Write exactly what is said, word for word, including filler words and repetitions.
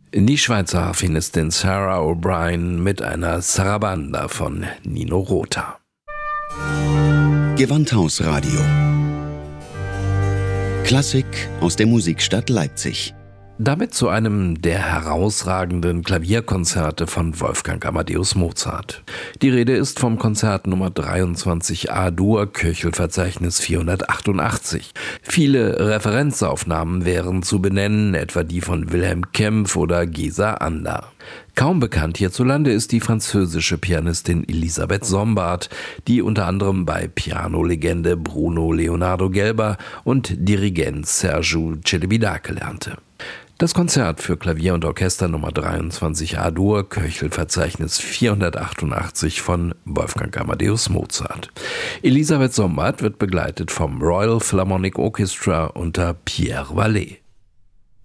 Die Schweizer Harfenistin Sarah O'Brien mit einer Sarabanda von Nino Rota. Gewandhausradio. Klassik aus der Musikstadt Leipzig. Damit zu einem der herausragenden Klavierkonzerte von Wolfgang Amadeus Mozart. Die Rede ist vom Konzert Nummer dreiundzwanzig A-Dur, Köchelverzeichnis vierhundertachtundachtzig. Viele Referenzaufnahmen wären zu benennen, etwa die von Wilhelm Kempff oder Gesa Anda. Kaum bekannt hierzulande ist die französische Pianistin Elisabeth Sombart, die unter anderem bei Pianolegende Bruno Leonardo Gelber und Dirigent Sergiu Celibidache lernte. Das Konzert für Klavier und Orchester Nummer dreiundzwanzig A-Dur, Köchelverzeichnis vierhundertachtundachtzig von Wolfgang Amadeus Mozart. Elisabeth Sombart wird begleitet vom Royal Philharmonic Orchestra unter Pierre Vallet.